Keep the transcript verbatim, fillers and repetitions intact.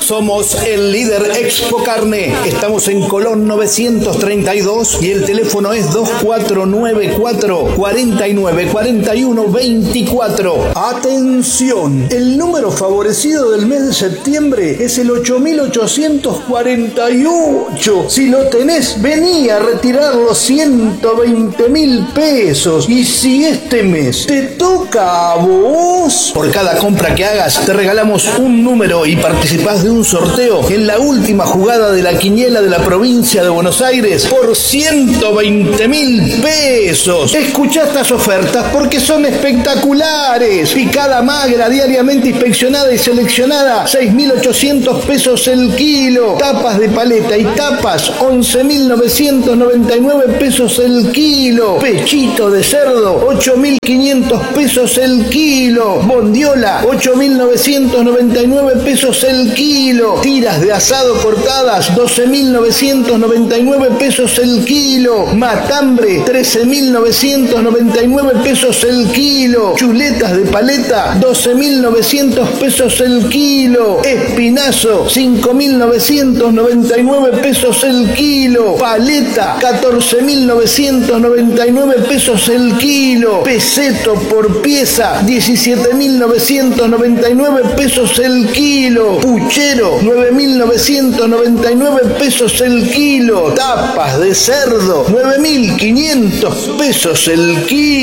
Somos el líder Expo Carne. Estamos en Colón novecientos treinta y dos y el teléfono es dos cuatro nueve cuatro, cuatro nueve cuatro uno, veinticuatro. Atención, el número favorecido del mes de septiembre es el ocho mil ochocientos cuarenta y ocho. Si lo tenés, vení a retirar los ciento veinte mil pesos. Y si este mes te toca a vos, por cada compra que hagas te regalamos un número y participás de un sorteo en la última jugada de la quiniela de la provincia de Buenos Aires por ciento veinte mil pesos. Escuchá estas ofertas porque son espectaculares. Picada magra diariamente inspeccionada y seleccionada, seis mil ochocientos pesos el kilo. Tapas de paleta y tapas, once mil novecientos noventa y nueve pesos el kilo. Pechito de cerdo, ocho mil quinientos pesos el kilo. Bondiola, ocho mil novecientos noventa y nueve pesos el kilo. Tiras de asado cortadas, doce mil novecientos noventa y nueve pesos el kilo. Matambre, trece mil novecientos noventa y nueve pesos el kilo. Chuletas de paleta, doce mil novecientos pesos el kilo. Espinazo, cinco mil novecientos noventa y nueve pesos el kilo. Paleta, catorce mil novecientos noventa y nueve pesos el kilo. Peseto por pieza, diecisiete mil novecientos noventa y nueve pesos el kilo. Puchero, nueve mil novecientos noventa y nueve pesos el kilo. Tapas de cerdo, nueve mil quinientos pesos el kilo.